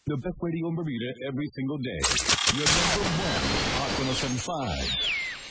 The best radio in Bermuda every single day. Your number one, Hot 107.5.